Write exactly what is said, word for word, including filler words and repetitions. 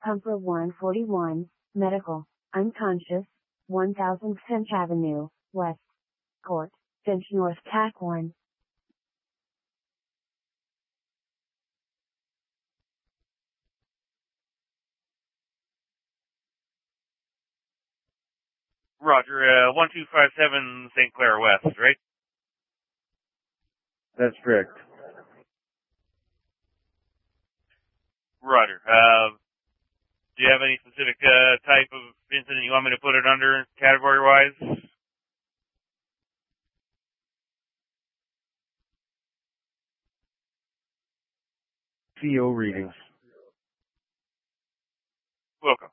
Pumper one forty-one, Medical, unconscious, one thousand Finch Avenue, West. Court, Finch North C A C one. Roger, uh, one two five seven Saint Clair West, right? That's correct. Roger. Uh, do you have any specific uh, type of incident you want me to put it under, category-wise? C O readings. Welcome.